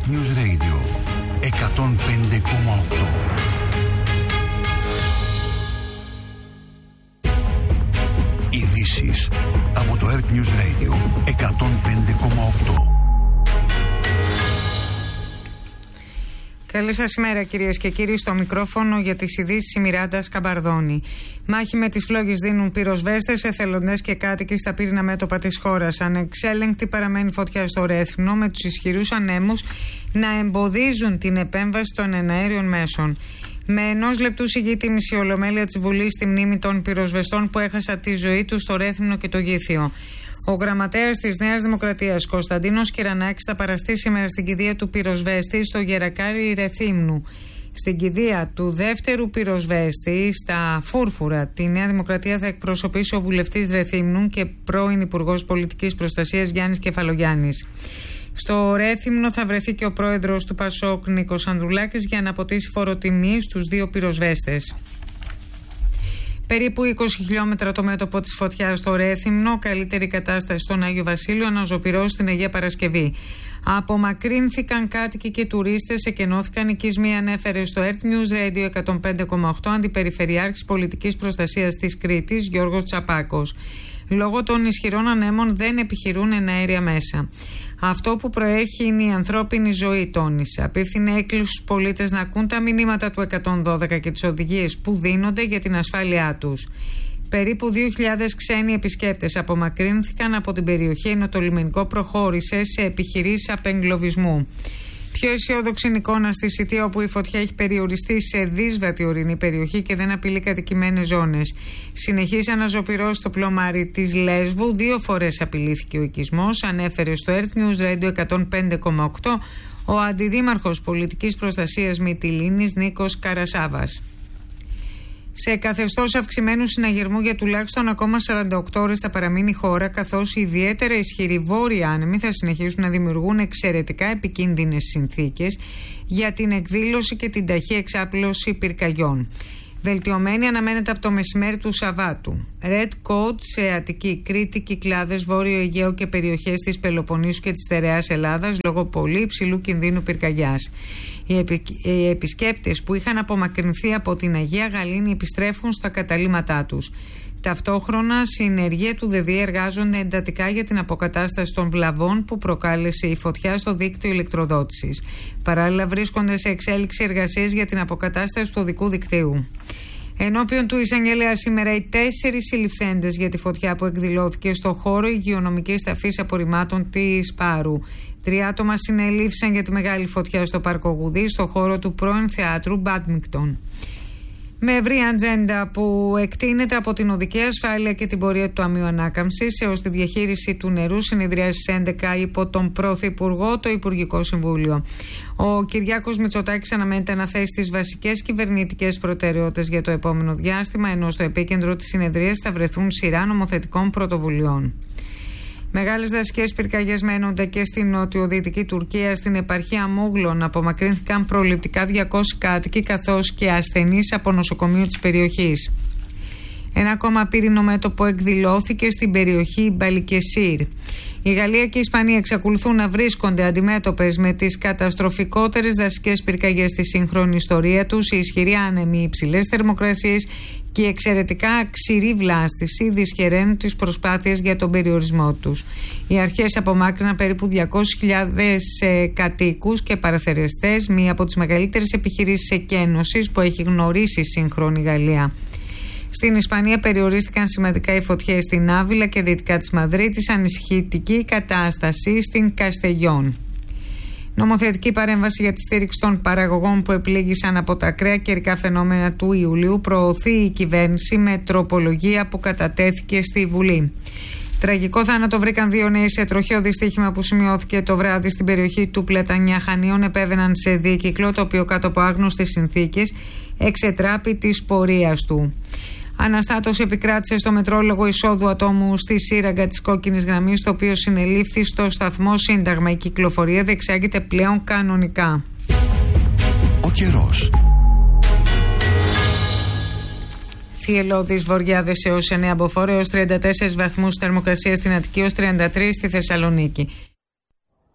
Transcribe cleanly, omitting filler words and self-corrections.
Earth News Radio 105,8. Ειδήσεις από το Earth News Radio 105,8. Καλή σας ημέρα κυρίες και κύριοι, στο μικρόφωνο για τις ειδήσεις η Μιράντα Σκαμπαρδόνη. Μάχη με τις φλόγες δίνουν πυροσβέστες, εθελοντές και κάτοικοι στα πύρινα μέτωπα της χώρας. Ανεξέλεγκτη παραμένει φωτιά στο Ρέθυμνο, με τους ισχυρούς ανέμους να εμποδίζουν την επέμβαση των εναέριων μέσων. Με 1 λεπτού συγγείται η μισή ολομέλεια της Βουλής στη μνήμη των πυροσβεστών που έχασαν τη ζωή τους στο Ρέθυμνο και το Γήθιο. Ο γραμματέας της Νέας Δημοκρατίας, Κωνσταντίνος Κυρανάκης, θα παραστεί σήμερα στην κηδεία του πυροσβέστη στο Γερακάρι Ρεθύμνου. Στην κηδεία του δεύτερου πυροσβέστη στα Φούρφουρα, τη Νέα Δημοκρατία θα εκπροσωπήσει ο βουλευτής Ρεθύμνου και πρώην Υπουργός Πολιτικής Προστασίας Γιάννης Κεφαλογιάννης. Στο Ρέθυμνο θα βρεθεί και ο πρόεδρος του Πασόκ, Νίκος Ανδρουλάκης, για να αποτίσει φοροτιμή στους 2 πυροσβέστες. Περίπου 20 χιλιόμετρα το μέτωπο της φωτιάς στο Ρέθυμνο, καλύτερη κατάσταση στον Άγιο Βασίλειο, αναζωπυρός στην Αγία Παρασκευή. Απομακρύνθηκαν κάτοικοι και τουρίστες, εκενώθηκαν οικισμοί, ανέφερε στο Earth News Radio 105,8 Αντιπεριφερειάρχης Πολιτικής Προστασίας της Κρήτης, Γιώργος Τσαπάκος. Λόγω των ισχυρών ανέμων δεν επιχειρούν εναέρια μέσα. Αυτό που προέχει είναι η ανθρώπινη ζωή, τόνισε. Απίφθινε έκκληση στους πολίτες να ακούν τα μηνύματα του 112 και τις οδηγίες που δίνονται για την ασφάλειά τους. Περίπου 2.000 ξένοι επισκέπτες απομακρύνθηκαν από την περιοχή, ενώ το λιμενικό προχώρησε σε επιχειρήσεις απεγκλωβισμού. Πιο αισιόδοξη είναι η εικόνα στη Σιτία, όπου η φωτιά έχει περιοριστεί σε δύσβατη ορεινή περιοχή και δεν απειλεί κατοικημένες ζώνες. Συνεχίζει αναζωπυρώσει στο πλωμάρι της Λέσβου. 2 φορές απειλήθηκε ο οικισμός, ανέφερε στο Earth News Radio 105,8 ο Αντιδήμαρχος Πολιτικής Προστασίας Μυτιλήνης, Νίκος Καρασάβας. Σε καθεστώς αυξημένου συναγερμού για τουλάχιστον ακόμα 48 ώρες θα παραμείνει η χώρα, καθώς οι ιδιαίτερα ισχυροί βόρειοι άνεμοι θα συνεχίσουν να δημιουργούν εξαιρετικά επικίνδυνες συνθήκες για την εκδήλωση και την ταχύ εξάπλωση πυρκαγιών. Βελτιωμένη αναμένεται από το μεσημέρι του Σαββάτου. Red Code σε Αττική, Κρήτη, Κυκλάδες, Βόρειο Αιγαίο και περιοχές της Πελοποννήσου και της Στερεάς Ελλάδας λόγω πολύ υψηλού κινδύνου πυρκαγιάς. Οι επισκέπτες που είχαν απομακρυνθεί από την Αγία Γαλήνη επιστρέφουν στα καταλύματά τους. Ταυτόχρονα, συνεργεία του ΔΕΔΙ εργάζονται εντατικά για την αποκατάσταση των βλαβών που προκάλεσε η φωτιά στο δίκτυο ηλεκτροδότησης. Παράλληλα, βρίσκονται σε εξέλιξη εργασίες για την αποκατάσταση του οδικού δικτύου. Ενώπιον του εισαγγελέα σήμερα οι 4 συλληφθέντες για τη φωτιά που εκδηλώθηκε στο χώρο υγειονομικής ταφής απορριμμάτων της Πάρου. 3 άτομα συνελήφθησαν για τη μεγάλη φωτιά στο Πάρκο Γουδή, στο χώρο του πρώην θεάτρου Μπάντμικτον. Με ευρύ ατζέντα που εκτείνεται από την οδική ασφάλεια και την πορεία του Ταμείου Ανάκαμψης έως τη διαχείριση του νερού, συνεδριάζει στις 11 υπό τον Πρωθυπουργό το Υπουργικό Συμβούλιο. Ο Κυριάκος Μητσοτάκης αναμένεται να θέσει τις βασικές κυβερνητικές προτεραιότητες για το επόμενο διάστημα, ενώ στο επίκεντρο της συνεδρίας θα βρεθούν σειρά νομοθετικών πρωτοβουλειών. Μεγάλες δασικές πυρκαγιές μένονται και στην νοτιοδυτική Τουρκία. Στην επαρχία Μούγλων απομακρύνθηκαν προληπτικά 200 κάτοικοι, καθώς και ασθενείς από νοσοκομείο της περιοχής. Ένα ακόμα πύρινο μέτωπο εκδηλώθηκε στην περιοχή Μπαλικεσίρ. Η Γαλλία και η Ισπανία εξακολουθούν να βρίσκονται αντιμέτωπες με τις καταστροφικότερες δασικές πυρκαγιές στη σύγχρονη ιστορία τους. Οι ισχυροί άνεμοι, οι υψηλές θερμοκρασίες και η εξαιρετικά ξηρή βλάστηση δυσχεραίνουν τις προσπάθειες για τον περιορισμό τους. Οι αρχές απομάκρυναν περίπου 200.000 κατοίκους και παραθερεστές, μία από τις μεγαλύτερες επιχειρήσεις εκένωσης που έχει γνωρίσει η σύγχρονη Γαλλία. Στην Ισπανία περιορίστηκαν σημαντικά οι φωτιές στην Άβυλα και δυτικά της Μαδρίτης, ανησυχητική κατάσταση στην Καστεγιόν. Νομοθετική παρέμβαση για τη στήριξη των παραγωγών που επλήγησαν από τα ακραία καιρικά φαινόμενα του Ιουλίου προωθεί η κυβέρνηση με τροπολογία που κατατέθηκε στη Βουλή. Τραγικό θάνατο βρήκαν 2 νέοι σε τροχαίο δυστύχημα που σημειώθηκε το βράδυ στην περιοχή του Πλετανιά Χανίων. Επέβαιναν σε δίκυκλο, το οποίο κάτω από άγνωστες συνθήκες εξετράπη της πορείας του. Αναστάτωση επικράτησε στο μετρόλογο εισόδου ατόμου στη σύραγγα της κόκκινης γραμμής, το οποίο συνελήφθη στο σταθμό Σύνταγμα. Η κυκλοφορία διεξάγεται πλέον κανονικά. Ο καιρός. Θυελλώδεις βοριάδες έως 9 μποφόρ, έως 34 βαθμούς θερμοκρασία στην Αττική, έως 33 στη Θεσσαλονίκη.